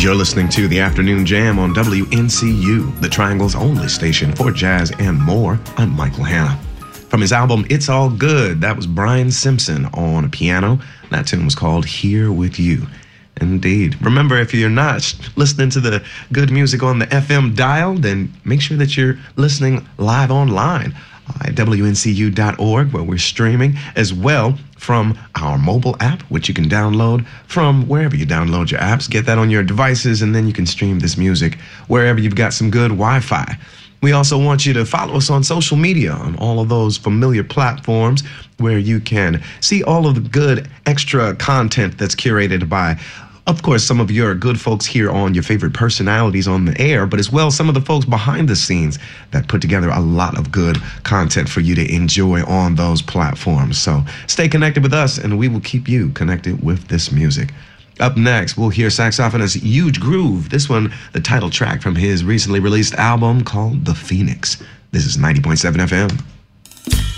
You're listening to the Afternoon Jam on WNCU, the Triangle's only station for jazz and more. I'm Michael Hanna. From his album It's All Good, that was Brian Simpson on piano. That tune was called Here With You. Indeed. Remember, if you're not listening to the good music on the FM dial, then make sure that you're listening live online at WNCU.org, where we're streaming, as well from our mobile app, which you can download from wherever you download your apps. Get that on your devices, and then you can stream this music wherever you've got some good Wi-Fi. We also want you to follow us on social media on all of those familiar platforms where you can see all of the good extra content that's curated by, of course, some of your good folks here on your favorite personalities on the air, but as well some of the folks behind the scenes that put together a lot of good content for you to enjoy on those platforms. So stay connected with us, and we will keep you connected with this music. Up next, we'll hear saxophonist Huge Groove. This one, the title track from his recently released album called The Phoenix. This is 90.7 FM.